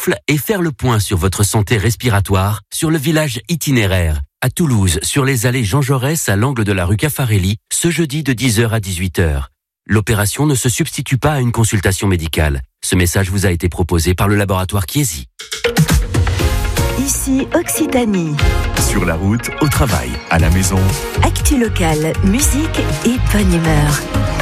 souffle et faire le point sur votre santé respiratoire sur le village itinéraire à Toulouse, sur les allées Jean Jaurès à l'angle de la rue Caffarelli, ce jeudi de 10h à 18h. L'opération ne se substitue pas à une consultation médicale. Ce message vous a été proposé par le laboratoire Chiesi. Ici Occitanie. Sur la route, au travail, à la maison. Actu locale, musique et bonne humeur.